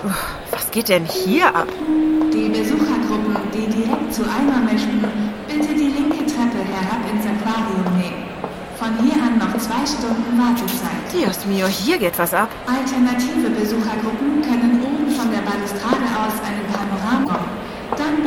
Was geht denn hier ab? Die Besuchergruppen, die direkt zu Eimer möchten, bitte die linke Treppe herab ins Aquarium nehmen. Von hier an noch 2 Stunden Wartezeit. Dios mio, hier geht was ab. Alternative Besuchergruppen können oben von der Balustrade aus einen Panorama. Dann